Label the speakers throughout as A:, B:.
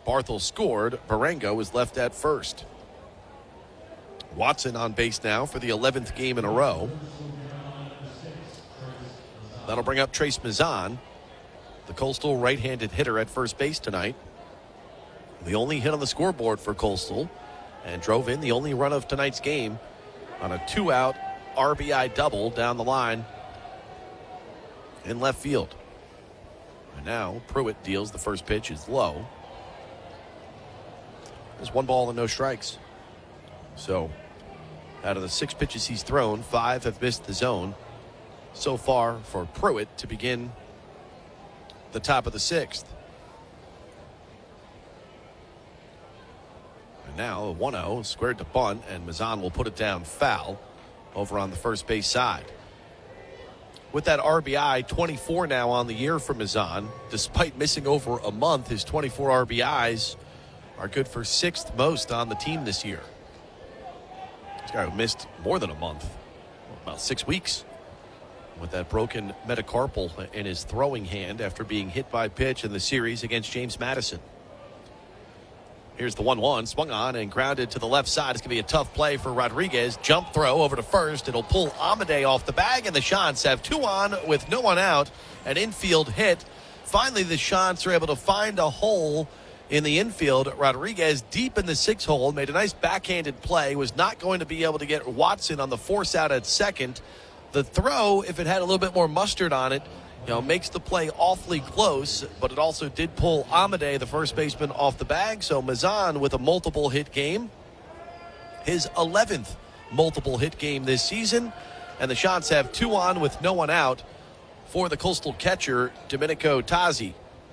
A: Barthel scored. Barango is left at first. Watson on base now for the 11th game in a row. That'll bring up Trace Mazan, the Coastal right-handed hitter at first base tonight. The only hit on the scoreboard for Coastal, and drove in the only run of tonight's game on a 2-out RBI double down the line in left field. And now Pruitt deals the first pitch is low. There's 1 ball and no strikes. So out of the 6 pitches he's thrown, 5 have missed the zone so far for Pruitt to begin the top of the 6th. And now a 1-0 squared to bunt, and Mazan will put it down foul over on the first base side. With that RBI, 24 now on the year for Mazan. Despite missing over a month, his 24 RBIs are good for 6th most on the team this year. This guy who missed more than a month, about 6 weeks, with that broken metacarpal in his throwing hand after being hit by pitch in the series against James Madison. Here's the 1-1, swung on and grounded to the left side. It's going to be a tough play for Rodriguez. Jump throw over to first. It'll pull Amade off the bag, and the Shants have 2 on with no one out. An infield hit. Finally, the Shants are able to find a hole in the infield. Rodriguez deep in the 6 hole, made a nice backhanded play, was not going to be able to get Watson on the force out at second. The throw, if it had a little bit more mustard on it, makes the play awfully close, but it also did pull Amade, the first baseman, off the bag. So Mazan with a multiple hit game, his 11th multiple hit game this season, and the Shants have 2 on with no one out for the Coastal catcher, Domenico Tazi.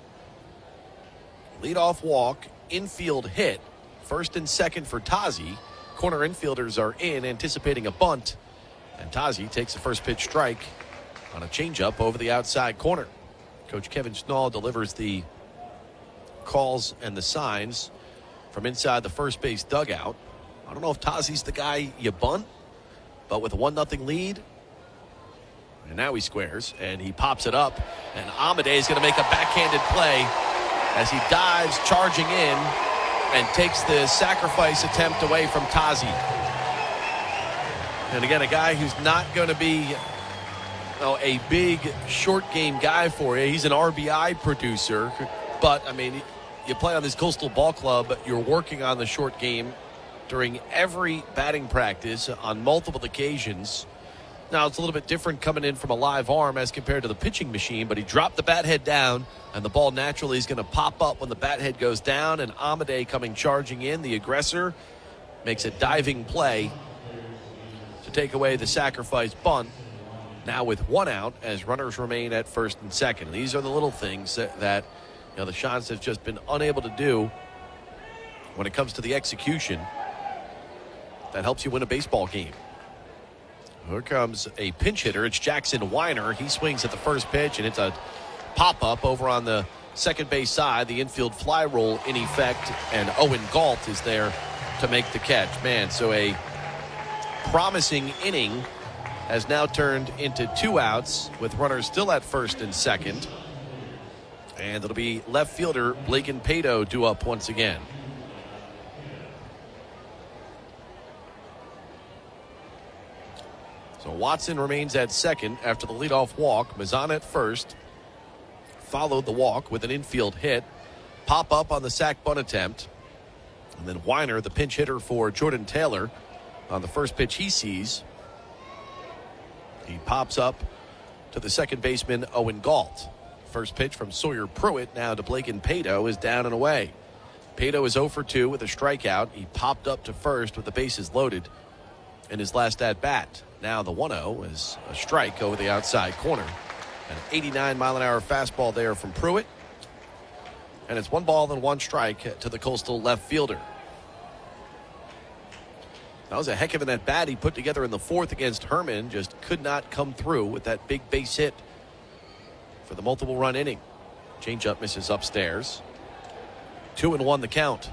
A: Leadoff walk, infield hit, first and second for Tazi. Corner infielders are in, anticipating a bunt, and Tazi takes the first pitch strike on a changeup over the outside corner. Coach Kevin Schnall delivers the calls and the signs from inside the first base dugout. I don't know if Tazi's the guy you bunt, but with a 1-0 lead, and now he squares, and he pops it up, and Amade is going to make a backhanded play as he dives charging in and takes the sacrifice attempt away from Tazi. And again, a guy who's not going to be a big short game guy for you. He's an RBI producer, but I mean, you play on this Coastal ball club, you're working on the short game during every batting practice on multiple occasions. Now it's a little bit different coming in from a live arm as compared to the pitching machine, but he dropped the bat head down, and the ball naturally is going to pop up when the bat head goes down, and Amade coming charging in, the aggressor, makes a diving play to take away the sacrifice bunt. Now with 1 out as runners remain at first and second. And these are the little things that the Shants have just been unable to do when it comes to the execution that helps you win a baseball game. Here comes a pinch hitter. It's Jackson Weiner. He swings at the first pitch, and it's a pop-up over on the second base side. The infield fly roll in effect, and Owen Galt is there to make the catch. Man, so a promising inning has now turned into 2 outs with runners still at first and second. And it'll be left fielder Blaken Pato due up once again. So Watson remains at second after the leadoff walk. Mazan at first. Followed the walk with an infield hit. Pop up on the sac bunt attempt. And then Weiner, the pinch hitter for Jordan Taylor, on the first pitch he sees. He pops up to the second baseman, Owen Galt. First pitch from Sawyer Pruitt now to Blaken Pato is down and away. Pato is 0 for 2 with a strikeout. He popped up to first with the bases loaded in his last at-bat. Now the 1-0 is a strike over the outside corner. An 89-mile-an-hour fastball there from Pruitt. And it's 1 ball and 1 strike to the Coastal left fielder. That was a heck of an at-bat he put together in the 4th against Herman. Just could not come through with that big base hit for the multiple run inning. Changeup misses upstairs. 2-1 the count.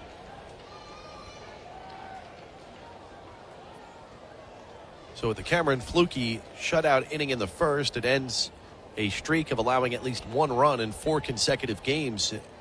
A: So with the Cameron Flukie shutout inning in the first, it ends a streak of allowing at least 1 run in 4 consecutive games